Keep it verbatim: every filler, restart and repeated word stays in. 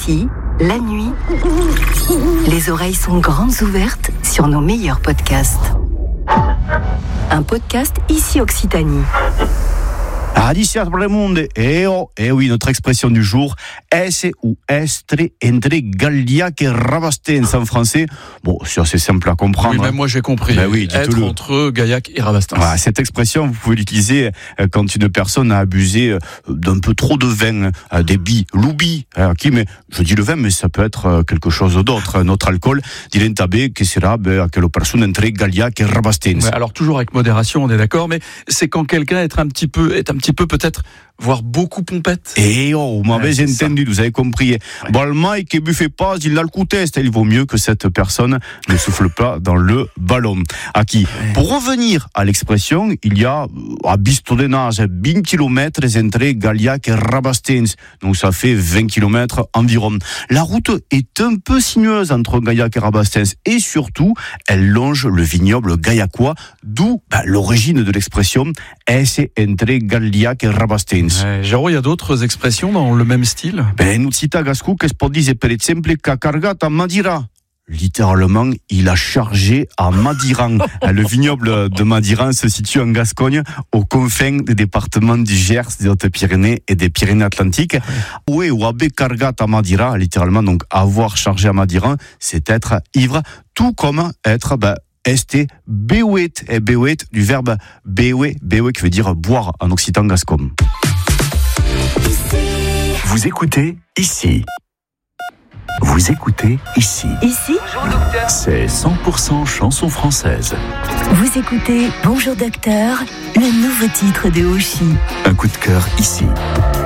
Ici, la nuit, les oreilles sont grandes ouvertes sur nos meilleurs podcasts. Un podcast Ici Occitanie. Adicia pour le monde. Et oh, et oui, notre expression du jour, esse ou estre entre Gaillac et Rabastens en français. Bon, c'est assez simple à comprendre. Oui, même moi j'ai compris. Ben oui, être dites-le. entre Gaillac et Rabastens. Voilà, cette expression, vous pouvez l'utiliser quand une personne a abusé d'un peu trop de vin, des billes, l'oubi, qui, mais je dis le vin, mais ça peut être quelque chose d'autre, notre alcool. Dilentabé, que sera à quelle personne entre Gaillac et Rabastens. Ouais, alors toujours avec modération, on est d'accord, mais c'est quand quelqu'un est un petit peu, est un petit peu peut-être, voire beaucoup pompette. Et oh, vous m'avez ouais, entendu, vous avez compris. Ouais. Bon, le mec qui buffait pas, il a le coup test. Il vaut mieux que cette personne ne souffle pas dans le ballon. À qui? Ouais. Pour revenir à l'expression, il y a à Bistonage vingt kilomètres entre Gaillac et Rabastens. Donc ça fait vingt kilomètres environ. La route est un peu sinueuse entre Gaillac et Rabastens et surtout, elle longe le vignoble gaillacois, d'où bah, l'origine de l'expression esse entre Gaillac et Rabastens. Ouais, Jérôme, il y a d'autres expressions dans le même style? Ben, nous cita gascou que se peut dire per exemple qu'a cargat à Madira. Littéralement, il a chargé à Madiran. Le vignoble de Madiran se situe en Gascogne, aux confins des départements du Gers, des Hautes-Pyrénées et des Pyrénées-Atlantiques. Oui, ou abe cargat à Madira, littéralement, donc avoir chargé à Madiran, c'est être ivre, tout comme être, ben, este beuet, et beuet du verbe beue, beue qui veut dire boire en occitan gascon. Vous écoutez ici. Vous écoutez ici. Ici, C'est cent pour cent chanson française. vous écoutez Bonjour Docteur, le nouveau titre de Oshi. Un coup de cœur ici.